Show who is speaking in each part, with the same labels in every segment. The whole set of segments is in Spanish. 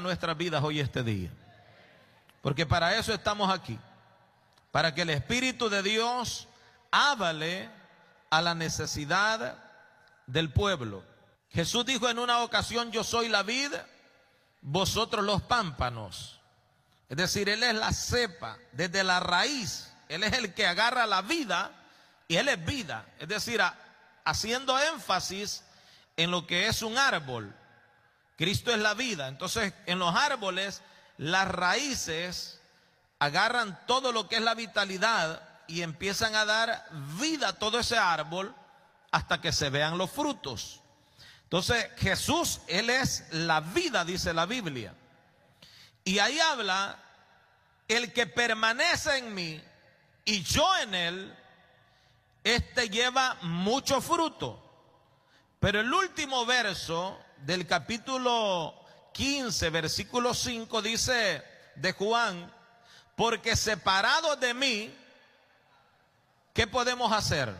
Speaker 1: nuestras vidas hoy este día. Porque para eso estamos aquí, para que el Espíritu de Dios hable a la necesidad del pueblo. Jesús dijo en una ocasión: yo soy la vid, vosotros los pámpanos. Es decir, Él es la cepa, desde la raíz. Él es el que agarra la vida y Él es vida. Es decir, haciendo énfasis en lo que es un árbol. Cristo es la vida. Entonces, en los árboles, las raíces agarran todo lo que es la vitalidad y empiezan a dar vida a todo ese árbol hasta que se vean los frutos. Entonces, Jesús, Él es la vida, dice la Biblia. Y ahí habla: el que permanece en mí y yo en él, este lleva mucho fruto. Pero el último verso del capítulo 15, versículo 5, dice de Juan: porque separados de mí, ¿qué podemos hacer?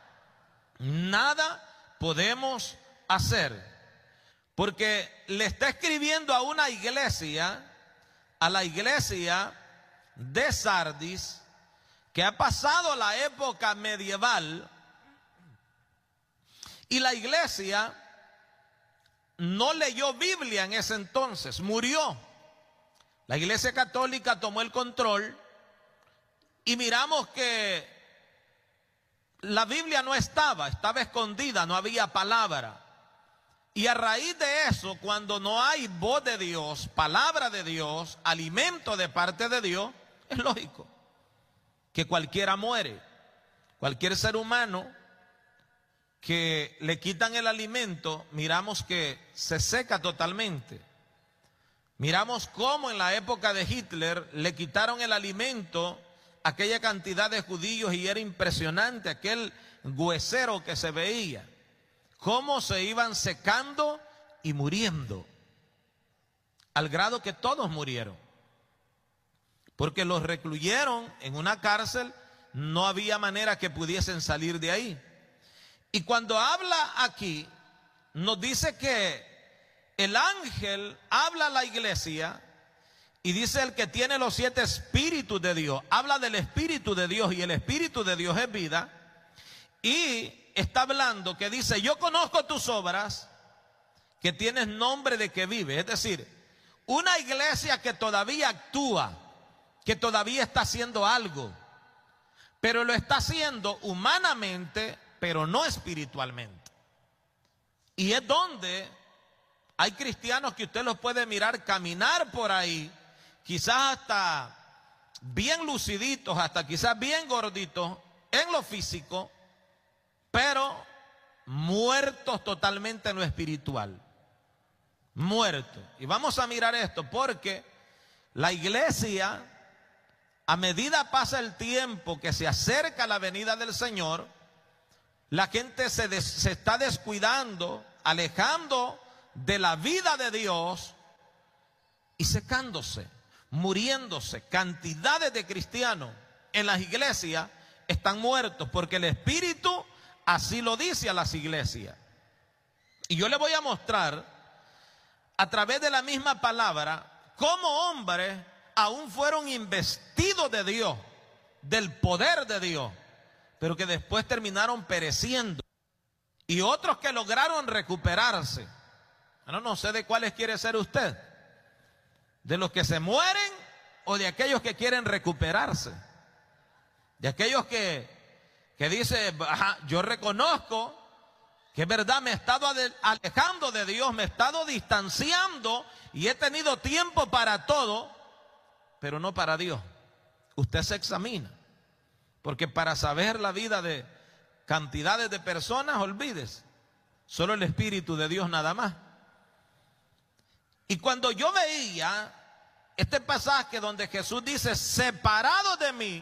Speaker 1: Nada podemos hacer. Porque le está escribiendo a una iglesia, a la iglesia de Sardis, que ha pasado la época medieval, y la iglesia no leyó Biblia en ese entonces, murió. La iglesia católica tomó el control y miramos que la Biblia no estaba escondida, no había palabra. Y a raíz de eso, cuando no hay voz de Dios, palabra de Dios, alimento de parte de Dios, es lógico que cualquiera muere. Cualquier ser humano que le quitan el alimento, miramos que se seca totalmente. Miramos cómo en la época de Hitler le quitaron el alimento a aquella cantidad de judíos y era impresionante aquel huesero que se veía. Cómo se iban secando y muriendo, al grado que todos murieron. Porque los recluyeron en una cárcel, no había manera que pudiesen salir de ahí. Y cuando habla aquí, nos dice que el ángel habla a la iglesia y dice: el que tiene los 7 espíritus de Dios. Habla del Espíritu de Dios y el Espíritu de Dios es vida. Y está hablando que dice: yo conozco tus obras, que tienes nombre de que vive. Es decir, una iglesia que todavía actúa, que todavía está haciendo algo, pero lo está haciendo humanamente, pero no espiritualmente. Y es donde hay cristianos que usted los puede mirar caminar por ahí, quizás hasta bien luciditos, hasta quizás bien gorditos en lo físico, pero muertos totalmente en lo espiritual. Muertos. Y vamos a mirar esto porque la iglesia, a medida pasa el tiempo que se acerca la venida del Señor, la gente se está descuidando, alejando de la vida de Dios y secándose, muriéndose. Cantidades de cristianos en las iglesias están muertos porque el Espíritu así lo dice a las iglesias. Y yo le voy a mostrar a través de la misma palabra cómo hombres aún fueron investidos de Dios, del poder de Dios, pero que después terminaron pereciendo. Y otros que lograron recuperarse. Bueno, no sé de cuáles quiere ser usted. ¿De los que se mueren o de aquellos que quieren recuperarse? De aquellos que dice: yo reconozco que es verdad, me he estado alejando de Dios, me he estado distanciando y he tenido tiempo para todo, pero no para Dios. Usted se examina, porque para saber la vida de cantidades de personas, olvides, solo el Espíritu de Dios nada más. Y cuando yo veía este pasaje donde Jesús dice: separado de mí,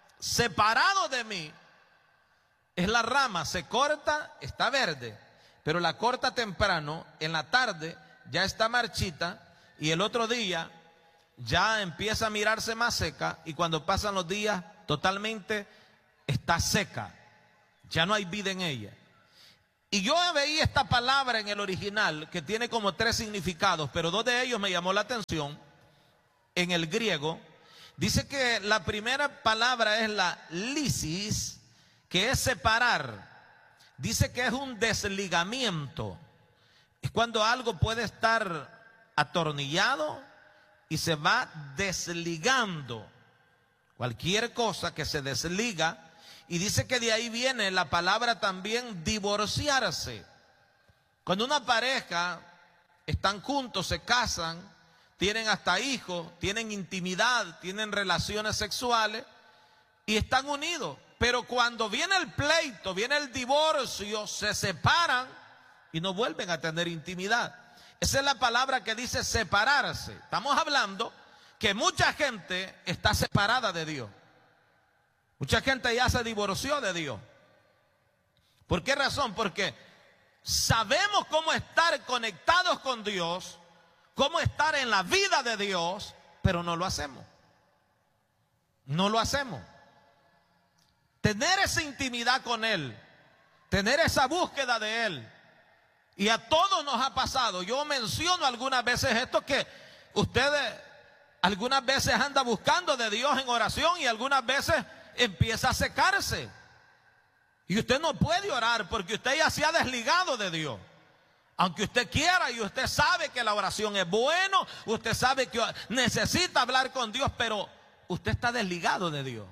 Speaker 1: es la rama, se corta, está verde, pero la corta temprano, en la tarde ya está marchita y el otro día ya empieza a mirarse más seca, y cuando pasan los días totalmente está seca, ya no hay vida en ella. Y yo veí esta palabra en el original que tiene como 3 significados, pero 2 de ellos me llamó la atención. En el griego dice que la primera palabra es la lisis, que es separar. Dice que es un desligamiento. Es cuando algo puede estar atornillado y se va desligando. Cualquier cosa que se desliga. Y dice que de ahí viene la palabra también divorciarse. Cuando una pareja están juntos, se casan, tienen hasta hijos, tienen intimidad, tienen relaciones sexuales y están unidos. Pero cuando viene el pleito, viene el divorcio, se separan y no vuelven a tener intimidad. Esa es la palabra que dice separarse. Estamos hablando que mucha gente está separada de Dios. Mucha gente ya se divorció de Dios. ¿Por qué razón? Porque sabemos cómo estar conectados con Dios, cómo estar en la vida de Dios, pero no lo hacemos. No lo hacemos. Tener esa intimidad con Él, tener esa búsqueda de Él. Y a todos nos ha pasado. Yo menciono algunas veces esto, que ustedes algunas veces anda buscando de Dios en oración y algunas veces empieza a secarse. Y usted no puede orar porque usted ya se ha desligado de Dios. Aunque usted quiera y usted sabe que la oración es bueno, usted sabe que necesita hablar con Dios, pero usted está desligado de Dios.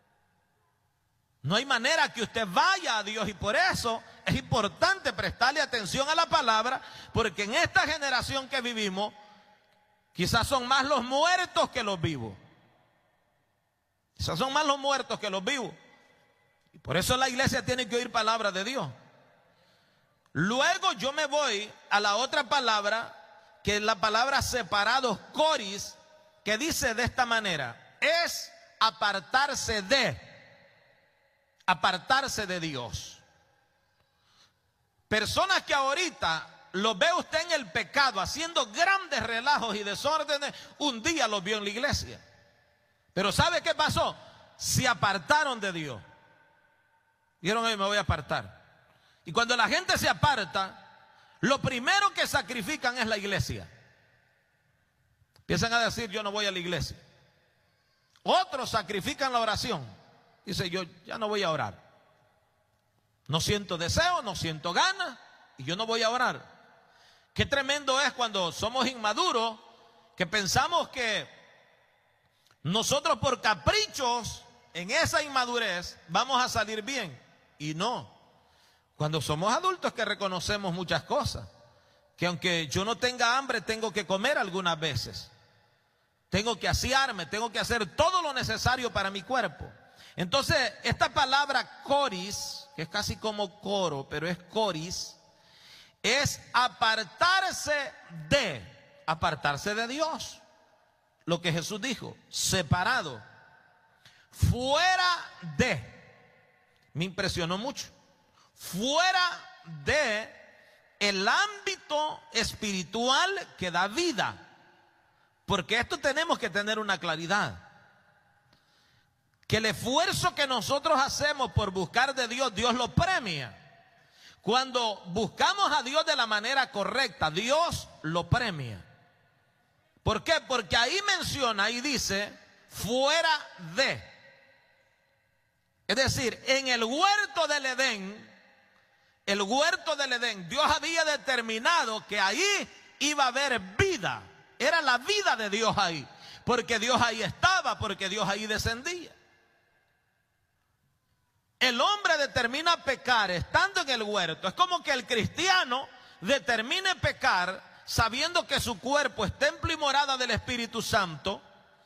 Speaker 1: No hay manera que usted vaya a Dios, y por eso es importante prestarle atención a la palabra, porque en esta generación que vivimos, quizás son más los muertos que los vivos. Quizás son más los muertos que los vivos. Y por eso la iglesia tiene que oír palabra de Dios. Luego yo me voy a la otra palabra, que es la palabra separados, coris, que dice de esta manera: es apartarse de Dios. Personas que ahorita los ve usted en el pecado, haciendo grandes relajos y desórdenes, un día los vio en la iglesia. Pero ¿sabe qué pasó? Se apartaron de Dios. Dijeron: me voy a apartar. Y cuando la gente se aparta, lo primero que sacrifican es la iglesia. Empiezan a decir: yo no voy a la iglesia. Otros sacrifican la oración. Dice: yo ya no voy a orar. No siento deseo, no siento ganas y yo no voy a orar. Qué tremendo es cuando somos inmaduros, que pensamos que nosotros por caprichos en esa inmadurez vamos a salir bien. Y no. Cuando somos adultos que reconocemos muchas cosas, que aunque yo no tenga hambre, tengo que comer algunas veces. Tengo que asearme, tengo que hacer todo lo necesario para mi cuerpo. Entonces, esta palabra coris, que es casi como coro, pero es coris, es apartarse de Dios. Lo que Jesús dijo: separado, fuera de. Me impresionó mucho. Fuera de el ámbito espiritual que da vida. Porque esto tenemos que tener una claridad. Que el esfuerzo que nosotros hacemos por buscar de Dios, Dios lo premia. Cuando buscamos a Dios de la manera correcta, Dios lo premia. ¿Por qué? Porque ahí menciona y dice: fuera de. Es decir, en el huerto del Edén, Dios había determinado que ahí iba a haber vida. Era la vida de Dios ahí. Porque Dios ahí estaba, porque Dios ahí descendía. El hombre determina pecar estando en el huerto. Es como que el cristiano determine pecar sabiendo que su cuerpo es templo y morada del Espíritu Santo.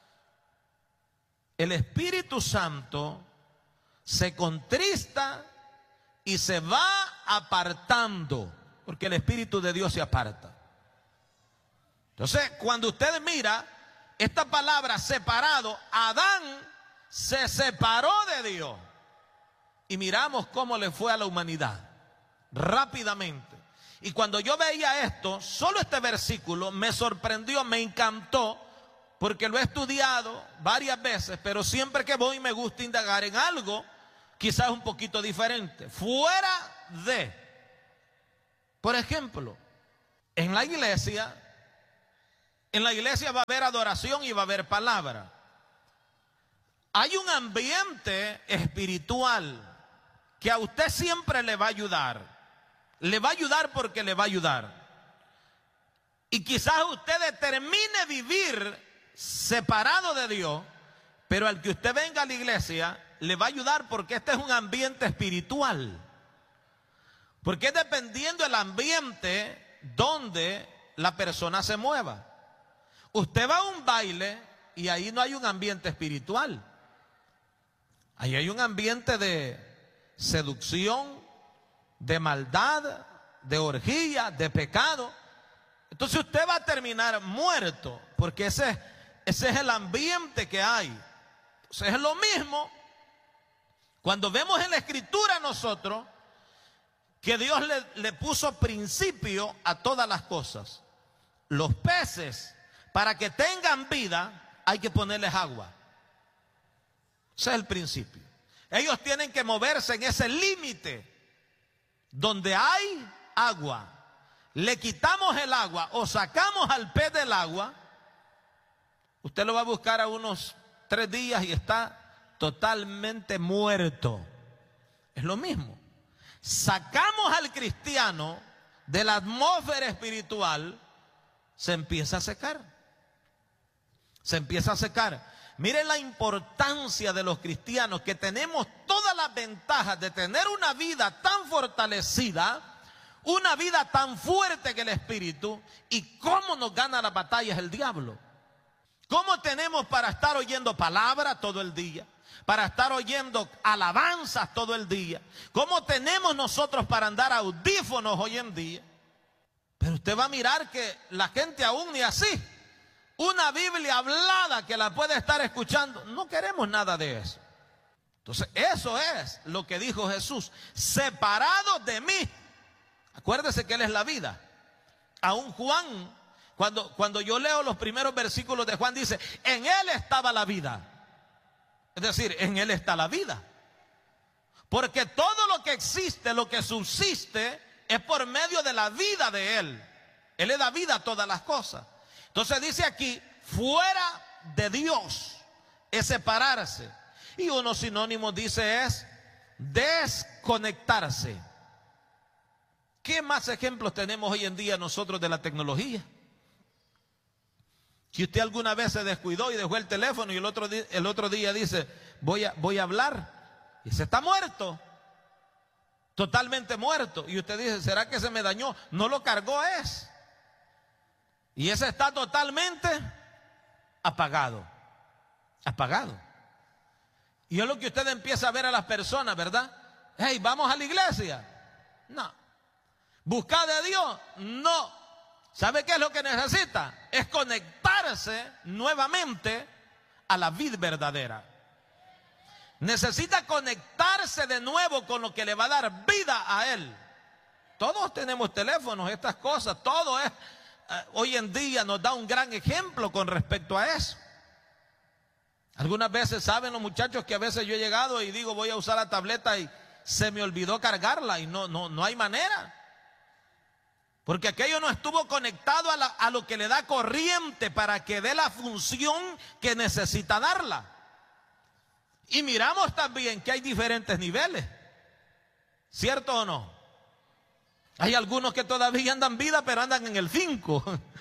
Speaker 1: El Espíritu Santo se contrista y se va apartando, porque el Espíritu de Dios se aparta. Entonces, cuando usted mira esta palabra separado, Adán se separó de Dios. Y miramos cómo le fue a la humanidad rápidamente. Y cuando yo veía esto, solo este versículo me sorprendió, me encantó, porque lo he estudiado varias veces, pero siempre que voy me gusta indagar en algo quizás un poquito diferente. Fuera de. Por ejemplo, en la iglesia va a haber adoración y va a haber palabra. Hay un ambiente espiritual que a usted siempre le va a ayudar. Le va a ayudar porque le va a ayudar. Y quizás usted determine vivir separado de Dios, pero al que usted venga a la iglesia le va a ayudar porque este es un ambiente espiritual. Porque es dependiendo del ambiente donde la persona se mueva. Usted va a un baile y ahí no hay un ambiente espiritual. Ahí hay un ambiente de seducción, de maldad, de orgía, de pecado. Entonces usted va a terminar muerto, porque ese es el ambiente que hay. Entonces es lo mismo cuando vemos en la Escritura nosotros que Dios le puso principio a todas las cosas. Los peces, para que tengan vida, hay que ponerles agua. Ese es el principio. Ellos tienen que moverse en ese límite donde hay agua. Le quitamos el agua o sacamos al pez del agua, usted lo va a buscar a unos 3 días y está totalmente muerto. Es lo mismo. Sacamos al cristiano de la atmósfera espiritual, se empieza a secar. Se empieza a secar. Miren la importancia de los cristianos, que tenemos todas las ventajas de tener una vida tan fortalecida, una vida tan fuerte en el espíritu, y cómo nos gana las batallas el diablo. ¿Cómo tenemos para estar oyendo palabra todo el día? Para estar oyendo alabanzas todo el día. ¿Cómo tenemos nosotros para andar audífonos hoy en día? Pero usted va a mirar que la gente aún ni así. Una Biblia hablada que la puede estar escuchando. No queremos nada de eso. Entonces eso es lo que dijo Jesús. Separados de mí. Acuérdese que Él es la vida. Aún Juan, cuando yo leo los primeros versículos de Juan, dice, en Él estaba la vida. Es decir, en Él está la vida. Porque todo lo que existe, lo que subsiste, es por medio de la vida de Él. Él le da vida a todas las cosas. Entonces dice aquí, fuera de Dios es separarse. Y uno sinónimo dice es desconectarse. ¿Qué más ejemplos tenemos hoy en día nosotros de la tecnología? Si usted alguna vez se descuidó y dejó el teléfono y el otro día dice, voy a hablar, y se está muerto, totalmente muerto. Y usted dice, ¿será que se me dañó? No lo cargó es. Y ese está totalmente apagado. Apagado. Y es lo que usted empieza a ver a las personas, ¿verdad? Hey, ¿vamos a la iglesia? No. ¿Buscar de Dios? No. ¿Sabe qué es lo que necesita? Es conectarse nuevamente a la vida verdadera. Necesita conectarse de nuevo con lo que le va a dar vida a él. Todos tenemos teléfonos, estas cosas, todo es... hoy en día nos da un gran ejemplo con respecto a eso. Algunas veces saben los muchachos que a veces yo he llegado y digo voy a usar la tableta y se me olvidó cargarla y no hay manera. Porque aquello no estuvo conectado a lo que le da corriente para que dé la función que necesita darla. Y miramos también que hay diferentes niveles. ¿Cierto o no? Hay algunos que todavía andan vida, pero andan en el 5.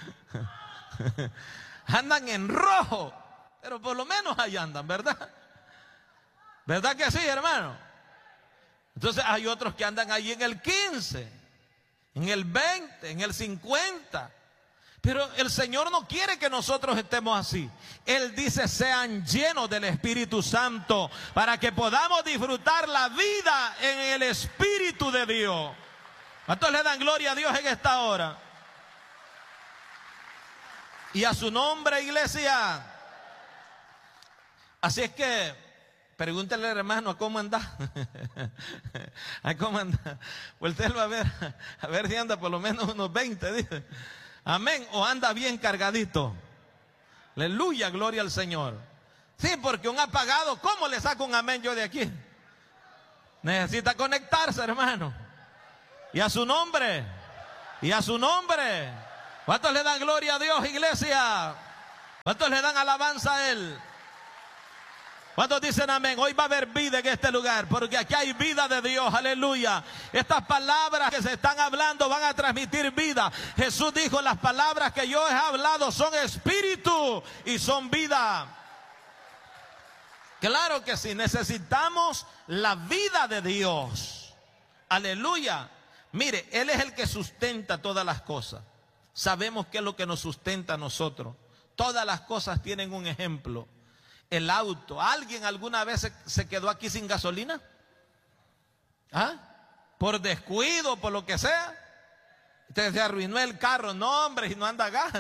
Speaker 1: Andan en rojo. Pero por lo menos ahí andan, ¿verdad? ¿Verdad que sí, hermano? Entonces hay otros que andan ahí en el 15, en el 20, en el 50. Pero el Señor no quiere que nosotros estemos así. Él dice, sean llenos del Espíritu Santo para que podamos disfrutar la vida en el Espíritu de Dios. ¿Cuántos le dan gloria a Dios en esta hora? Y a su nombre, iglesia. Así es que pregúntele al hermano cómo anda. ¿A cómo anda? Vuéltelo a ver si anda por lo menos unos 20, dice. Amén. O anda bien cargadito. Aleluya, gloria al Señor. Sí, porque un apagado, ¿cómo le saco un amén yo de aquí? Necesita conectarse, hermano. Y a su nombre. y a su nombre. ¿Cuántos le dan gloria a Dios, iglesia? ¿Cuántos le dan alabanza a Él? ¿Cuántos dicen amén? Hoy va a haber vida en este lugar, porque aquí hay vida de Dios, aleluya. Estas palabras que se están hablando van a transmitir vida. Jesús dijo, las palabras que yo he hablado son espíritu y son vida. Claro que sí, necesitamos la vida de Dios, aleluya. Mire, Él es el que sustenta todas las cosas. Sabemos qué es lo que nos sustenta a nosotros. Todas las cosas tienen un ejemplo. El auto. ¿Alguien alguna vez se quedó aquí sin gasolina? ¿Ah? Por descuido, por lo que sea. Usted se arruinó el carro. No, hombre, y no anda gas.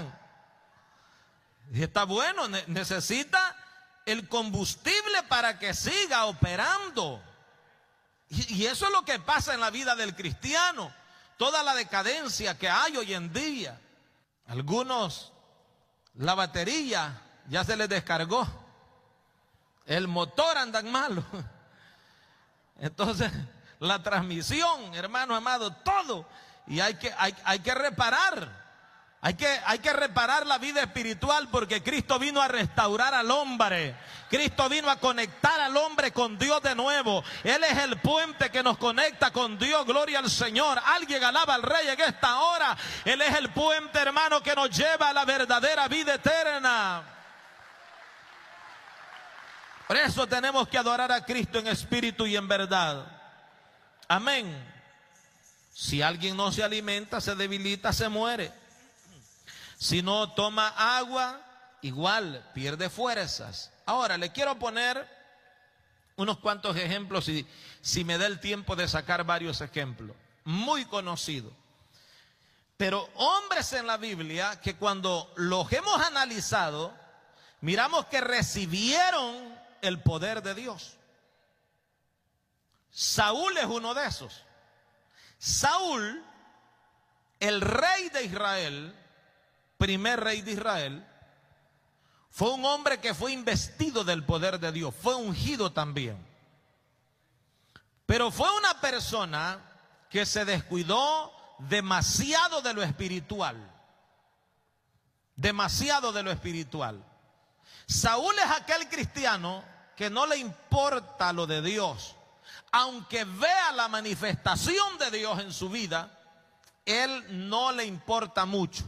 Speaker 1: Y está bueno, necesita el combustible para que siga operando. Y eso es lo que pasa en la vida del cristiano. Toda la decadencia que hay hoy en día. Algunos, la batería ya se les descargó. El motor andan malo. Entonces, la transmisión, hermano amado, todo. Y hay que reparar. Hay que reparar la vida espiritual, porque Cristo vino a restaurar al hombre. Cristo vino a conectar al hombre con Dios de nuevo. Él es el puente que nos conecta con Dios. Gloria al Señor. Alguien alaba al Rey en esta hora. Él es el puente, hermano, que nos lleva a la verdadera vida eterna. Por eso tenemos que adorar a Cristo en espíritu y en verdad. Amén. Si alguien no se alimenta, se debilita, se muere. Si no toma agua, igual pierde fuerzas. Ahora le quiero poner unos cuantos ejemplos, si me da el tiempo de sacar varios ejemplos. Muy conocidos. Pero hombres en la Biblia que cuando los hemos analizado, miramos que recibieron el poder de Dios. Saúl es uno de esos. Saúl, el rey de Israel, primer rey de Israel, fue un hombre que fue investido del poder de Dios, fue ungido también. Pero fue una persona que se descuidó demasiado de lo espiritual. Demasiado de lo espiritual. Saúl es aquel cristiano que no le importa lo de Dios. Aunque vea la manifestación de Dios en su vida, él no le importa mucho.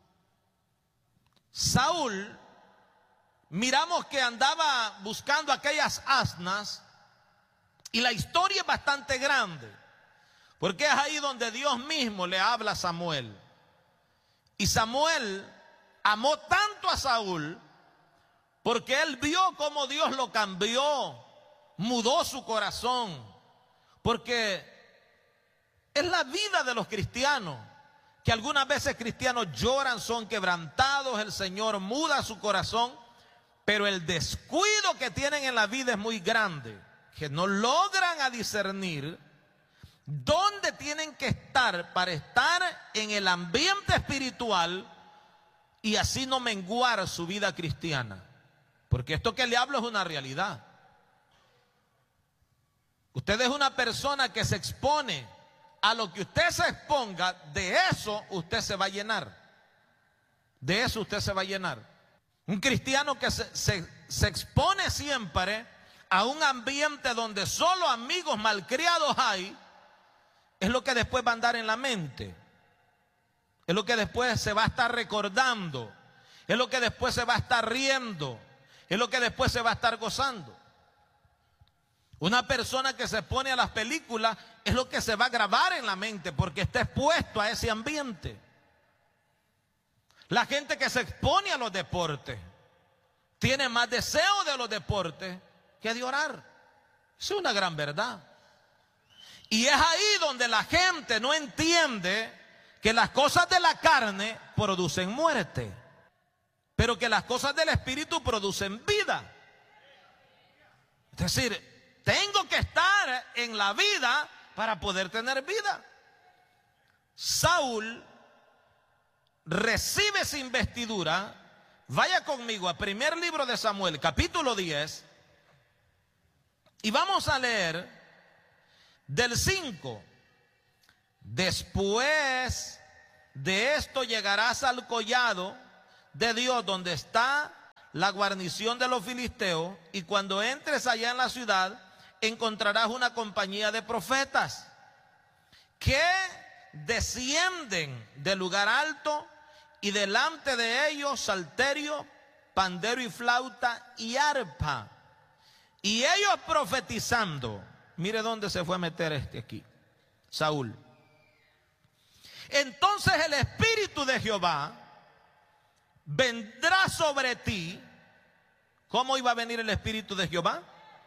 Speaker 1: Saúl, miramos que andaba buscando aquellas asnas, y la historia es bastante grande, porque es ahí donde Dios mismo le habla a Samuel. Y Samuel amó tanto a Saúl, porque él vio cómo Dios lo cambió, mudó su corazón, porque es la vida de los cristianos, que algunas veces cristianos lloran, son quebrantados, el Señor muda su corazón, pero el descuido que tienen en la vida es muy grande, que no logran a discernir dónde tienen que estar para estar en el ambiente espiritual y así no menguar su vida cristiana. Porque esto que le hablo es una realidad. Usted es una persona que se expone. A lo que usted se exponga, de eso usted se va a llenar. De eso usted se va a llenar. Un cristiano que se expone siempre a un ambiente donde solo amigos malcriados hay, es lo que después va a andar en la mente. Es lo que después se va a estar recordando. Es lo que después se va a estar riendo. Es lo que después se va a estar gozando. Una persona que se expone a las películas es lo que se va a grabar en la mente, porque está expuesto a ese ambiente. La gente que se expone a los deportes tiene más deseo de los deportes que de orar. Eso es una gran verdad. Y es ahí donde la gente no entiende que las cosas de la carne producen muerte, pero que las cosas del espíritu producen vida. Es decir, tengo que estar en la vida para poder tener vida. Saúl recibe esa investidura. Vaya conmigo a primer libro de Samuel, capítulo 10. Y vamos a leer del 5. Después de esto llegarás al collado de Dios, donde está la guarnición de los filisteos, y cuando entres allá en la ciudad, encontrarás una compañía de profetas que descienden del lugar alto, y delante de ellos salterio, pandero y flauta y arpa. Y ellos profetizando. Mire dónde se fue a meter aquí, Saúl. Entonces el Espíritu de Jehová vendrá sobre ti. ¿Cómo iba a venir el Espíritu de Jehová?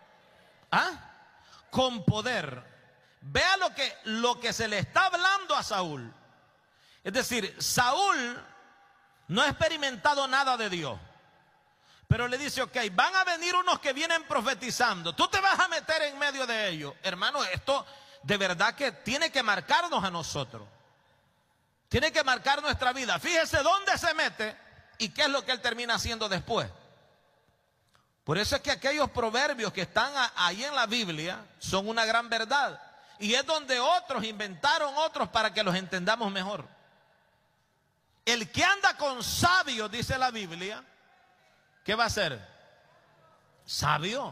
Speaker 1: Con poder. Vea lo que se le está hablando a Saúl. Es decir, Saúl no ha experimentado nada de Dios, pero le dice, ok, van a venir unos que vienen profetizando, tú te vas a meter en medio de ellos. Hermano, esto de verdad que tiene que marcarnos a nosotros, tiene que marcar nuestra vida. Fíjese dónde se mete y qué es lo que él termina haciendo después. Por eso es que aquellos proverbios que están ahí en la Biblia son una gran verdad, y es donde otros inventaron otros para que los entendamos mejor. El que anda con sabios, dice la Biblia, ¿qué va a ser? Sabio.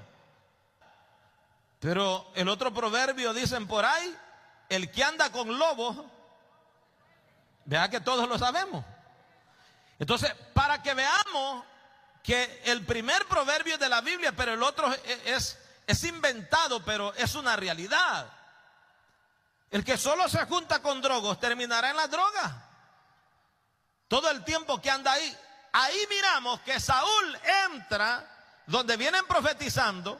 Speaker 1: Pero el otro proverbio dicen por ahí, el que anda con lobos, vea que todos lo sabemos. Entonces, para que veamos que el primer proverbio es de la Biblia, pero el otro es inventado, pero es una realidad. El que solo se junta con drogos terminará en la droga. Todo el tiempo que anda ahí. Ahí miramos que Saúl entra donde vienen profetizando,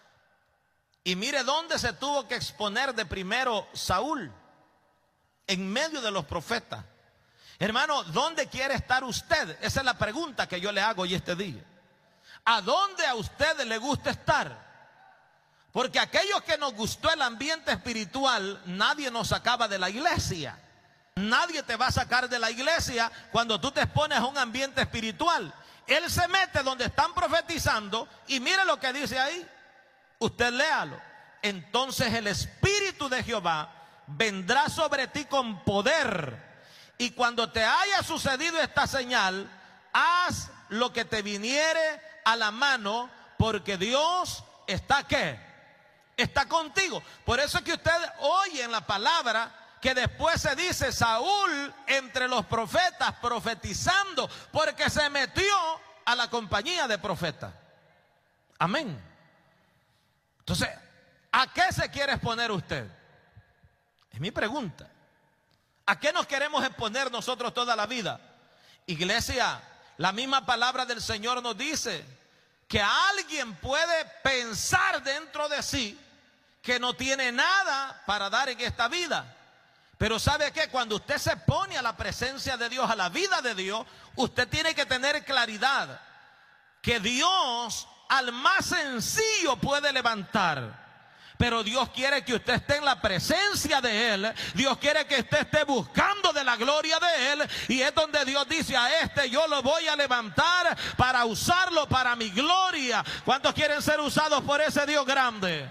Speaker 1: y mire dónde se tuvo que exponer de primero Saúl, en medio de los profetas. Hermano, ¿dónde quiere estar usted? Esa es la pregunta que yo le hago hoy este día. ¿A dónde a usted le gusta estar? Porque aquellos que nos gustó el ambiente espiritual, nadie nos sacaba de la iglesia. Nadie te va a sacar de la iglesia cuando tú te expones a un ambiente espiritual. Él se mete donde están profetizando, y mire lo que dice ahí. Usted léalo. Entonces el Espíritu de Jehová vendrá sobre ti con poder, y cuando te haya sucedido esta señal, haz lo que te viniere a la mano, porque Dios está ¿qué? Está contigo. Por eso es que usted oye en la palabra que después se dice Saúl entre los profetas profetizando, porque se metió a la compañía de profetas. Amén. Entonces, ¿a qué se quiere exponer usted? Es mi pregunta. ¿A qué nos queremos exponer nosotros toda la vida? Iglesia, la misma palabra del Señor nos dice que alguien puede pensar dentro de sí que no tiene nada para dar en esta vida. Pero ¿sabe qué? Cuando usted se pone a la presencia de Dios, a la vida de Dios, usted tiene que tener claridad que Dios al más sencillo puede levantar. Pero Dios quiere que usted esté en la presencia de Él. Dios quiere que usted esté buscando de la gloria de Él. Y es donde Dios dice, a este yo lo voy a levantar para usarlo para mi gloria. ¿Cuántos quieren ser usados por ese Dios grande?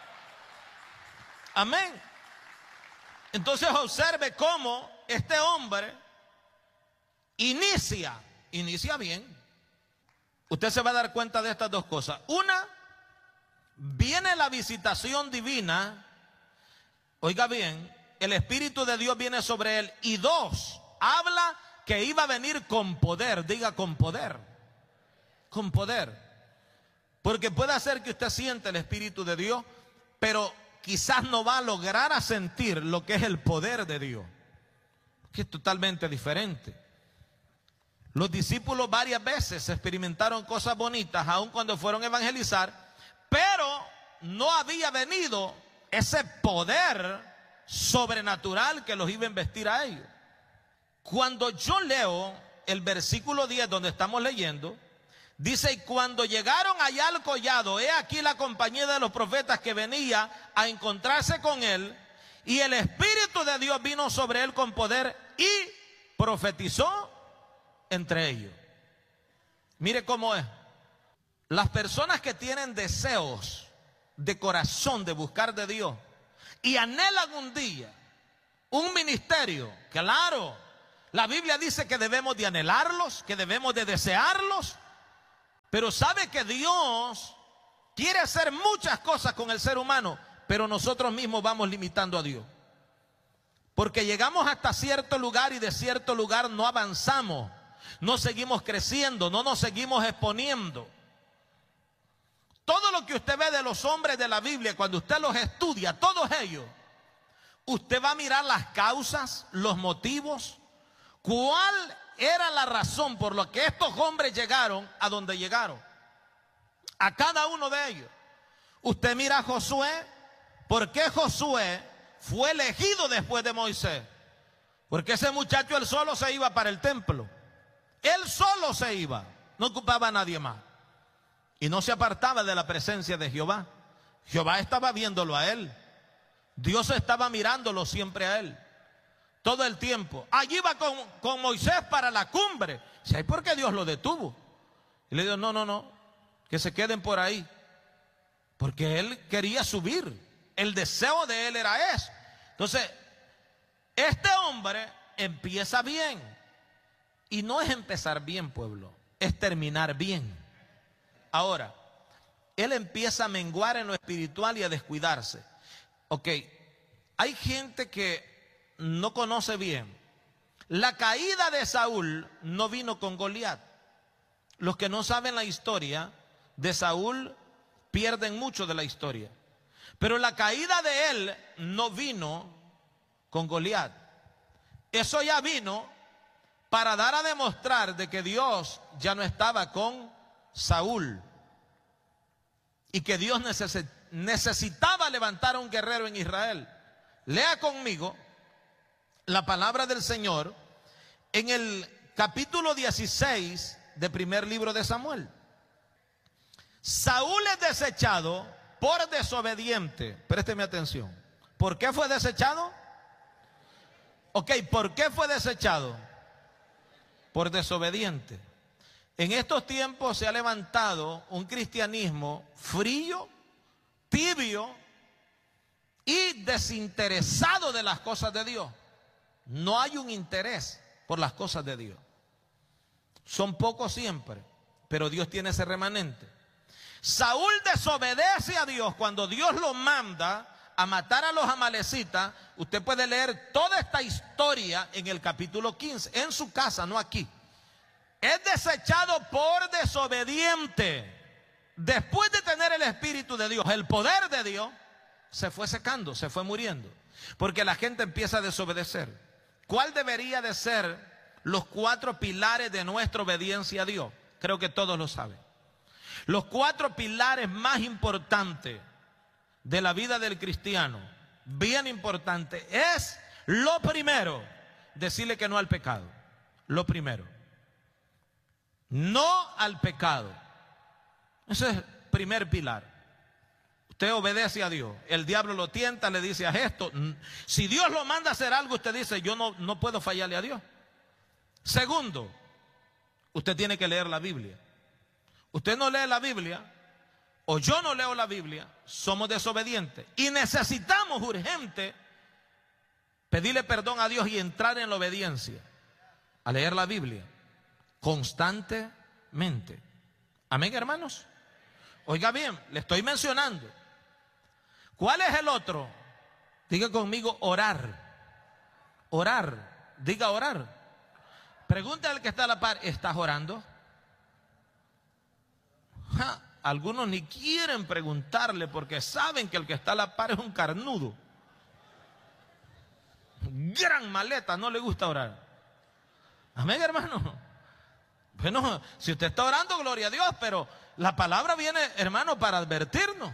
Speaker 1: Amén. Entonces observe cómo este hombre inicia bien. Usted se va a dar cuenta de estas dos cosas. Una, viene la visitación divina. Oiga bien, el Espíritu de Dios viene sobre él. Y dos, habla que iba a venir con poder. Diga, con poder. Con poder. Porque puede hacer que usted sienta el Espíritu de Dios, pero quizás no va a lograr a sentir lo que es el poder de Dios, que es totalmente diferente. Los discípulos varias veces experimentaron cosas bonitas, aun cuando fueron a evangelizar, pero no había venido ese poder sobrenatural que los iba a investir a ellos. Cuando yo leo el versículo 10 donde estamos leyendo, dice, y cuando llegaron allá al collado, he aquí la compañía de los profetas que venía a encontrarse con él, y el Espíritu de Dios vino sobre él con poder y profetizó entre ellos. Mire cómo es. Las personas que tienen deseos de corazón de buscar de Dios y anhelan un día un ministerio, claro, La Biblia dice que debemos de anhelarlos, que debemos de desearlos, pero sabe que Dios quiere hacer muchas cosas con el ser humano, pero nosotros mismos vamos limitando a Dios. Porque llegamos hasta cierto lugar y de cierto lugar no avanzamos, no seguimos creciendo, no nos seguimos exponiendo. Todo lo que usted ve de los hombres de la Biblia, cuando usted los estudia, todos ellos, usted va a mirar las causas, los motivos, cuál era la razón por la que estos hombres llegaron a donde llegaron. A cada uno de ellos. Usted mira a Josué. ¿Por qué Josué fue elegido después de Moisés? Porque ese muchacho él solo se iba para el templo. Él solo se iba. No ocupaba a nadie más. Y no se apartaba de la presencia de Jehová. Jehová estaba viéndolo a él. Dios estaba mirándolo siempre a él. Todo el tiempo. Allí iba con Moisés para la cumbre. ¿Sabes por qué Dios lo detuvo? Y le dijo, no, que se queden por ahí. Porque él quería subir. El deseo de él era eso. Entonces, este hombre empieza bien. Y no es empezar bien, pueblo. Es terminar bien. Ahora, él empieza a menguar en lo espiritual y a descuidarse. Ok, hay gente que no conoce bien. La caída de Saúl no vino con Goliat. Los que no saben la historia de Saúl pierden mucho de la historia. Pero la caída de él no vino con Goliat. Eso ya vino para dar a demostrar de que Dios ya no estaba con Saúl. Y que Dios necesitaba levantar a un guerrero en Israel. Lea conmigo la palabra del Señor en el capítulo 16 del primer libro de Samuel. Saúl es desechado por desobediente. Présteme atención. ¿Por qué fue desechado? Ok, ¿por qué fue desechado? Por desobediente. En estos tiempos se ha levantado un cristianismo frío, tibio y desinteresado de las cosas de Dios. No hay un interés por las cosas de Dios. Son pocos siempre, pero Dios tiene ese remanente. Saúl desobedece a Dios cuando Dios lo manda a matar a los amalecitas. Usted puede leer toda esta historia en el capítulo 15, en su casa, no aquí. Es desechado por desobediente. Después de tener el Espíritu de Dios, el poder de Dios, se fue secando, se fue muriendo. Porque la gente empieza a desobedecer. ¿Cuál debería de ser los 4 pilares de nuestra obediencia a Dios? Creo que todos lo saben. Los 4 pilares más importantes de la vida del cristiano, bien importante, es lo primero, decirle que no al pecado. Lo primero. No al pecado. Ese es el primer pilar. Usted obedece a Dios. El diablo lo tienta, le dice, haz esto. Si Dios lo manda a hacer algo, usted dice, yo no puedo fallarle a Dios. Segundo, usted tiene que leer la Biblia. Usted no lee la Biblia, o yo no leo la Biblia, somos desobedientes. Y necesitamos urgente pedirle perdón a Dios y entrar en la obediencia. A leer la Biblia constantemente. Amén, hermanos. Oiga bien, le estoy mencionando. ¿Cuál es el otro? Diga conmigo, orar. Orar. Diga orar. Pregúntale al que está a la par, ¿estás orando? Algunos ni quieren preguntarle porque saben que el que está a la par es un carnudo. Gran maleta, no le gusta orar. Amén, hermano. Bueno, si usted está orando, gloria a Dios, pero la palabra viene, hermano, para advertirnos.